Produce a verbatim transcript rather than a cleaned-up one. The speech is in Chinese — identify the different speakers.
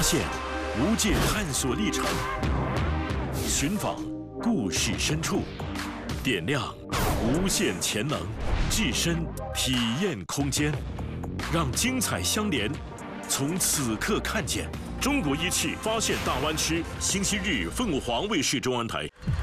Speaker 1: 现无界探索历程，寻访故事深处，点亮无限潜能，置身体验空间，让精彩相连，从此刻看见。中国一汽发现大湾区，星期日凤凰卫视中文台。